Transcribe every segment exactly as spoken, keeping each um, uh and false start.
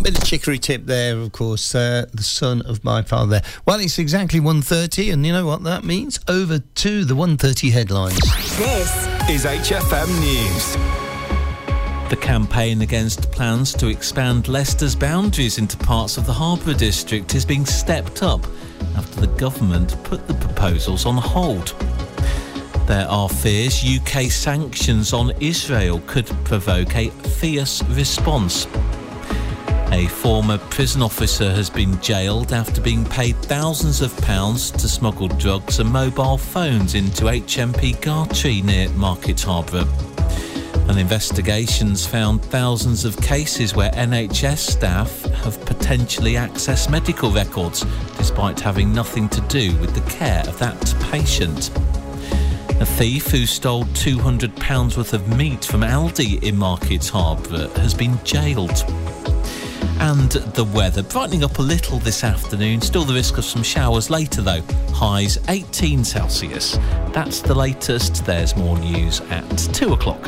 a bit of chicory tip there, of course, uh, the son of my father there. Well, it's exactly one thirty, and you know what that means? Over to the one thirty headlines. This is H F M News. The campaign against plans to expand Leicester's boundaries into parts of the Harbour District is being stepped up after the government put the proposals on hold. There are fears U K sanctions on Israel could provoke a fierce response. A former prison officer has been jailed after being paid thousands of pounds to smuggle drugs and mobile phones into H M P Gartree near Market Harborough. And investigations found thousands of cases where N H S staff have potentially accessed medical records despite having nothing to do with the care of that patient. A thief who stole two hundred pounds worth of meat from Aldi in Market Harborough has been jailed. And the weather brightening up a little this afternoon, still the risk of some showers later though. Highs eighteen Celsius. That's the latest. There's more news at two o'clock.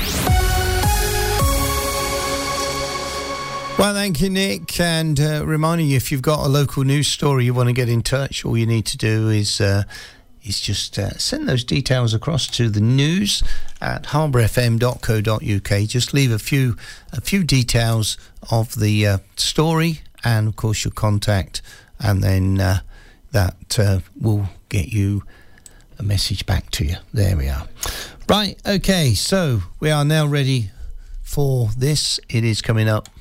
Well, thank you, Nick. And uh, reminding you, if you've got a local news story you want to get in touch, all you need to do is uh, is just uh, send those details across to the news at harbour f m dot co dot u k. Just leave a few a few details of the uh, story and, of course, your contact, and then uh, that uh, will get you a message back to you. There we are. Right, okay, so we are now ready for this. It is coming up